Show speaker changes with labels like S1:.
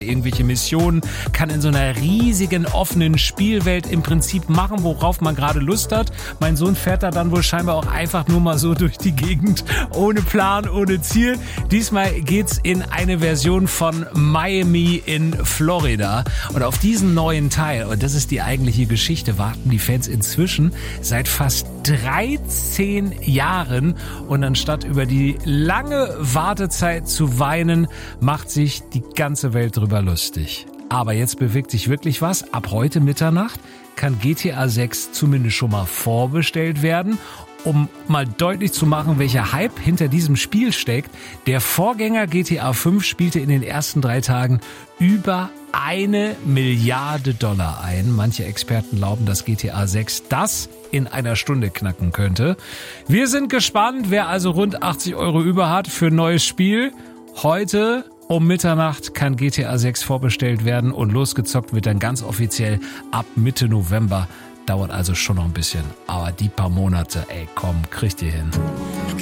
S1: irgendwelche Missionen, kann in so einer riesigen offenen Spielwelt im Prinzip machen, worauf man gerade Lust hat. Mein Sohn fährt da dann wohl scheinbar auch einfach nur mal so durch die Gegend, ohne Plan, ohne Ziel. Diesmal geht's in eine Version von Miami in Florida. Und auf diesen neuen Teil, und das ist die eigentliche Geschichte, warten die Fans inzwischen seit fast 13 Jahren. Und anstatt über die lange Wartezeit zu weinen, macht sich die ganze Welt drüber lustig. Aber jetzt bewegt sich wirklich was. Ab heute Mitternacht kann GTA 6 zumindest schon mal vorbestellt werden. Um mal deutlich zu machen, welcher Hype hinter diesem Spiel steckt. Der Vorgänger GTA 5 spielte in den ersten 3 Tagen über $1 Milliarde ein. Manche Experten glauben, dass GTA 6 das in einer Stunde knacken könnte. Wir sind gespannt, wer also rund 80 € über hat für ein neues Spiel. Heute um Mitternacht kann GTA 6 vorbestellt werden und losgezockt wird dann ganz offiziell ab Mitte November. Dauert also schon noch ein bisschen. Aber die paar Monate, ey komm, kriegt ihr hin.